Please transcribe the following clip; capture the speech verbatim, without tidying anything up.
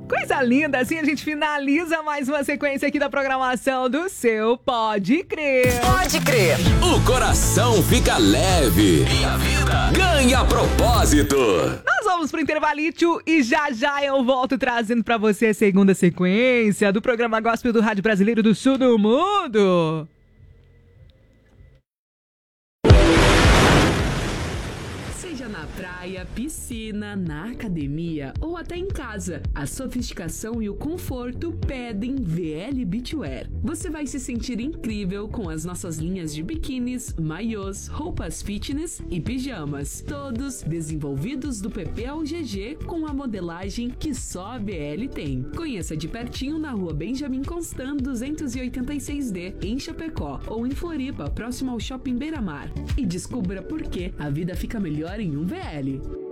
Coisa linda, assim a gente finaliza mais uma sequência aqui da programação do seu Pode Crer. Pode Crer. O coração fica leve e a vida ganha propósito. Nós vamos pro intervalito e já já eu volto trazendo pra você a segunda sequência do programa Gospel do Rádio Brasileiro do Sul do Mundo. Seja na praia, piscina, na academia ou até em casa, a sofisticação e o conforto pedem V L Beachwear. Você vai se sentir incrível com as nossas linhas de biquínis, maiôs, roupas fitness e pijamas, todos desenvolvidos do P P ao G G com a modelagem que só a B L tem. Conheça de pertinho na rua Benjamin Constant duzentos e oitenta e seis D, em Chapecó, ou em Floripa, próximo ao Shopping Beira Mar. E descubra por que a vida fica melhor em um V L.